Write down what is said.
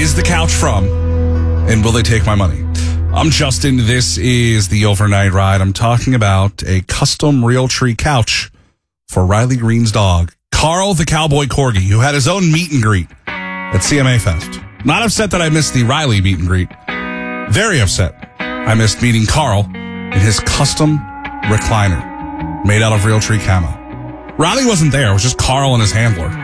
is the couch from? And will they take my money? I'm Justin. This is the Overnight Ride. I'm talking about a custom Realtree couch for Riley Green's dog, Carl the Cowboy Corgi, who had his own meet and greet at CMA Fest. Not upset that I missed the Riley meet and greet. Very upset. I missed meeting Carl in his custom recliner made out of Realtree camo. Riley wasn't there. It was just Carl and his handler.